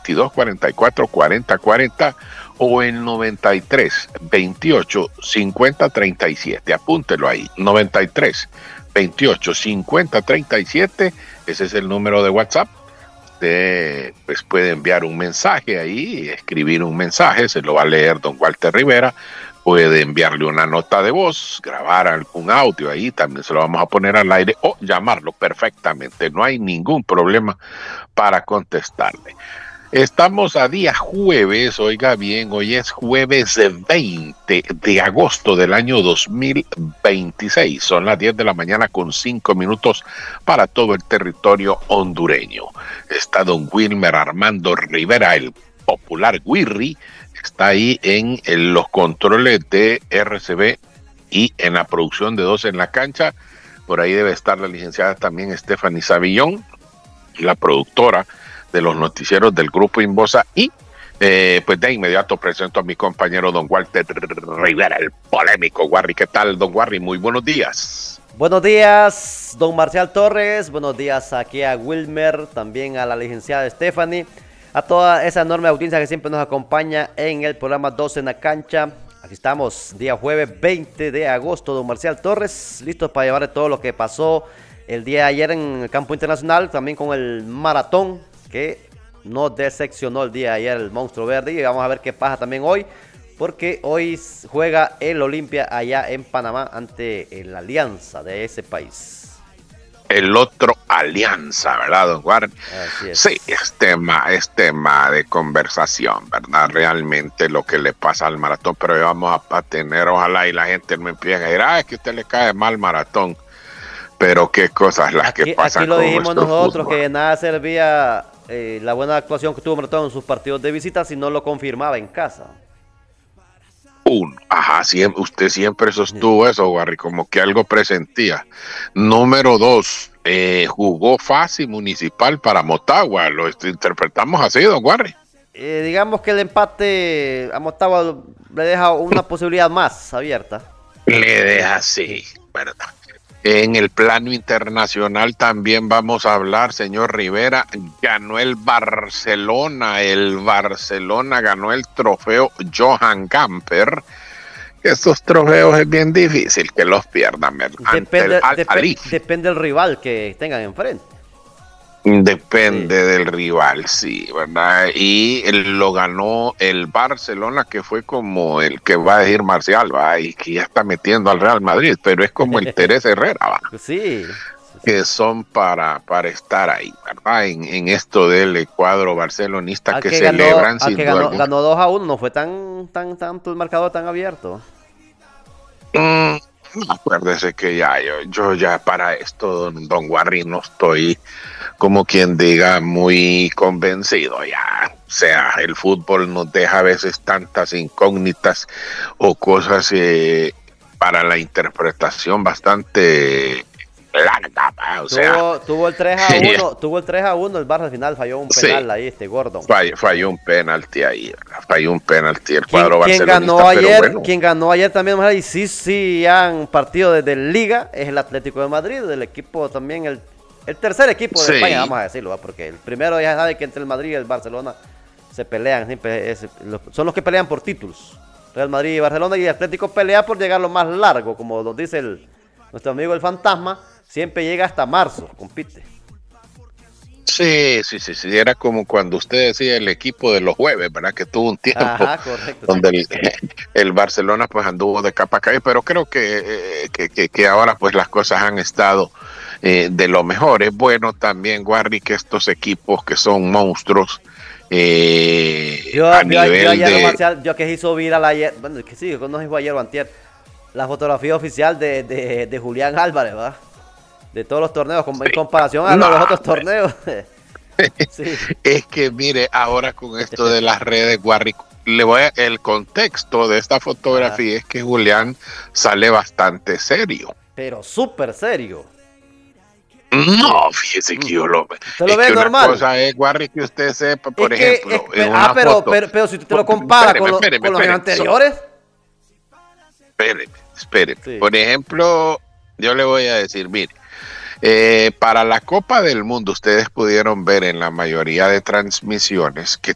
2244-4040 o el 93-28-50-37. Apúntelo ahí, 93-28-50-37. Ese es el número de WhatsApp. Usted pues puede enviar un mensaje ahí, escribir un mensaje, se lo va a leer don Walter Rivera. Puede enviarle una nota de voz, grabar algún audio ahí, también se lo vamos a poner al aire o llamarlo perfectamente. No hay ningún problema para contestarle. Estamos a día jueves, oiga bien, hoy es jueves 20 de agosto del año 2026. Son las 10 de la mañana con 5 minutos para todo el territorio hondureño. Está don Wilmer Armando Rivera, el popular Wirri, está ahí en los controles de RCB y en la producción de Dos en la Cancha. Por ahí debe estar la licenciada también Stephanie Savillón, la productora de los noticieros del Grupo Inbosa. Y pues de inmediato presento a mi compañero don Walter Rivera, el polémico Warri. ¿Qué tal, don Warri? Muy buenos días. Buenos días, don Marcial Torres. Buenos días aquí a Wilmer, también a la licenciada Stephanie, a toda esa enorme audiencia que siempre nos acompaña en el programa 2 en la Cancha. Aquí estamos, día jueves 20 de agosto, don Marcial Torres, listos para llevarle todo lo que pasó el día de ayer en el campo internacional, también con el maratón que nos decepcionó el día de ayer el Monstruo Verde, y vamos a ver qué pasa también hoy, porque hoy juega el Olimpia allá en Panamá ante la Alianza de ese país. El otro Alianza, ¿verdad, don Juan? Así es. Sí, es tema de conversación, ¿verdad? Realmente lo que le pasa al maratón, pero vamos a tener, ojalá y la gente no empiece a decir, es que a usted le cae mal maratón, pero qué cosas las que pasan. Aquí lo con dijimos nuestro nosotros, fútbol. que de nada servía la buena actuación que tuvo Maratón en sus partidos de visita si no lo confirmaba en casa. Usted siempre sostuvo eso, Warri, como que algo presentía. Número 2, jugó fácil Municipal para Motagua, lo interpretamos así, don Warri. Digamos que el empate a Motagua le deja una posibilidad más abierta. Le deja así, ¿verdad? En el plano internacional también vamos a hablar, señor Rivera. Ganó el Barcelona ganó el trofeo Johan Gamper. Esos trofeos es bien difícil que los pierdan, Depende del rival que tengan enfrente. Depende del rival, sí, ¿verdad? Y lo ganó el Barcelona, que fue como el que va a decir Marcial, va, y que ya está metiendo al Real Madrid, pero es como el Teresa Herrera, va. Sí. Que son para estar ahí, ¿verdad? En esto del cuadro barcelonista que celebran sin duda alguna. Ganó 2-1, no fue tanto el marcador tan abierto. Acuérdese que yo ya para esto, don Warri, no estoy como quien diga muy convencido ya. O sea, el fútbol nos deja a veces tantas incógnitas o cosas para la interpretación bastante larga, o sea, tuvo el 3-1, tuvo el 3-1, el Barça al final falló un penal ahí, Gordon. Falló un penalti ahí, el cuadro barcelonista. Quien ganó ayer también, y sí, ya en partido de Liga, es el Atlético de Madrid, del equipo también, el tercer equipo de España, vamos a decirlo, ¿va? Porque el primero ya sabe que entre el Madrid y el Barcelona se pelean, siempre son los que pelean por títulos. Real Madrid y Barcelona, y el Atlético pelea por llegar lo más largo, como nos dice nuestro amigo el Fantasma. Siempre llega hasta marzo, compite. Sí, era como cuando usted decía el equipo de los jueves, ¿verdad? Que tuvo un tiempo. Ajá, correcto, donde el Barcelona pues anduvo de capa caída, pero creo que ahora pues las cosas han estado de lo mejor. Es bueno también, Warri, que estos equipos que son monstruos yo que hizo viral ayer, bueno, que sí, no se fue ayer o antier, la fotografía oficial de Julián Álvarez, ¿va? De todos los torneos, en comparación a los otros torneos. Sí. Es que mire, ahora con esto de las redes, Warri, el contexto de esta fotografía es que Julián sale bastante serio. Pero súper serio. No, fíjese que yo lo veo. ¿Te lo ves normal? Una cosa es, Warri, que usted sepa, por ejemplo, en una foto. Pero si usted te lo compara con los anteriores. Espéreme. Sí. Por ejemplo, yo le voy a decir, mire, para la Copa del Mundo ustedes pudieron ver en la mayoría de transmisiones que